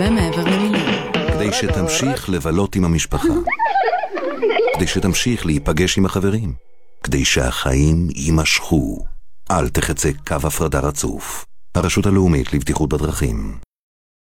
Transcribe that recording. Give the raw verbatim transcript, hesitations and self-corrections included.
ומעבר למילים. כדי שתמשיך לבלות עם המשפחה. כדי שתמשיך להיפגש עם החברים. כדי שהחיים יימשכו. אל תחצה קו הפרדה רצוף. הרשות הלאומית לבטיחות בדרכים.